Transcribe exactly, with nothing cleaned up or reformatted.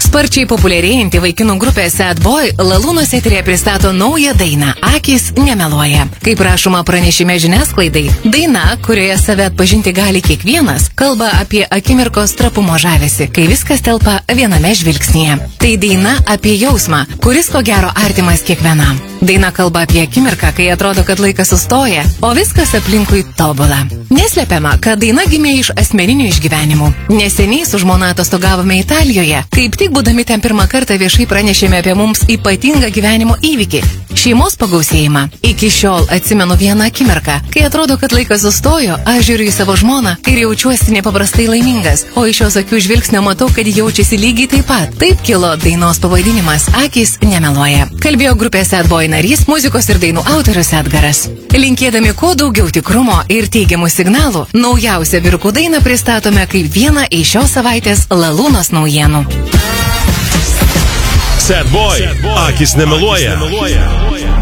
Sparčiai populiarėjanti vaikinų grupė Sad Boy Lalūnos eterėje pristato naują dainą Akys nemeluoja. Kaip rašoma pranešime žiniasklaidai, daina, kurioje save atpažinti gali kiekvienas, kalba apie akimirkos trapumo žavesį, kai viskas telpa viename žvilgsnyje. Tai daina apie jausmą, kuris ko gero artimas kiekvienam. Daina kalba apie akimirką, kai atrodo, kad laikas sustoja, o viskas aplinkui tobula. Neslepiama, kad daina gimė iš asmeninių išgyvenimų. Neseniai su žmona atostogavome Italijoje, kaip tik būdami ten pirmą kartą viešai pranešėme apie mums ypatingą gyvenimo įvykį – šeimos pagausėjimą. Iki šiol atsimenu vieną akimirką, kai atrodo, kad laikas sustojo, aš žiūriu į savo žmoną ir jaučiuosi nepaprastai laimingas, o iš jos akių žvilgsnio matau, kad jaučiasi lygiai taip pat. Taip kilo dainos pavadinimas Akys nemeluoja. Kalbėjo grupės Sad Boy narys, muzikos ir dainų autorius Edgaras. Linkėdami kuo daugiau tikrumo ir teigiamų signalų, naujausią vyrukų dainą pristatome kaip vieną iš šios savaitės Lalūnos naujienų. Sad Boy, Akys nemeluoja.